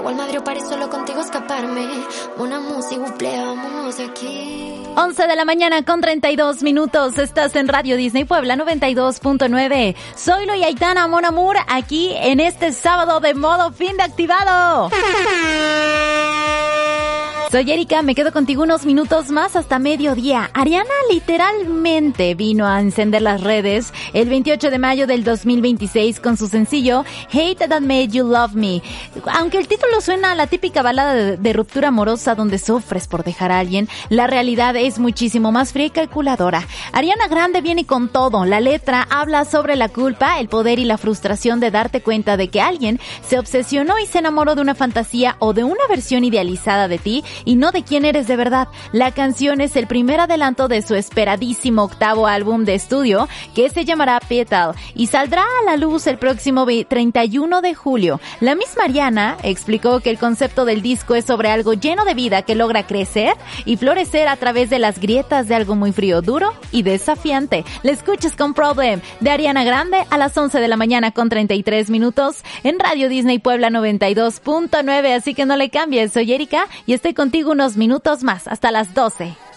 Cual madre paré solo contigo escaparme. Una música, vámonos de aquí. 11 de la mañana con 32 minutos. Estás en Radio Disney Puebla 92.9. Soy Loy Aitana Mon Amour, aquí en este sábado de modo fin de activado. Soy Erika, me quedo contigo unos minutos más hasta mediodía. Ariana literalmente vino a encender las redes el 28 de mayo del 2026 con su sencillo Hate That Made You Love Me. Aunque el título suena a la típica balada de ruptura amorosa donde sufres por dejar a alguien, la realidad es muchísimo más fría y calculadora. Ariana Grande viene con todo. La letra habla sobre la culpa, el poder y la frustración de darte cuenta de que alguien se obsesionó y se enamoró de una fantasía o de una versión idealizada de ti y no de quién eres de verdad. La canción es el primer adelanto de su esperadísimo 8º álbum de estudio, que se llamará Petal, y saldrá a la luz el próximo 31 de julio. La misma Ariana explicó que el concepto del disco es sobre algo lleno de vida que logra crecer y florecer a través de las grietas de algo muy frío, duro y desafiante. La escuchas con Problem de Ariana Grande a las 11 de la mañana con 33 minutos en Radio Disney Puebla 92.9, así que no le cambies. Soy Erika y estoy contigo unos minutos más, hasta las 12.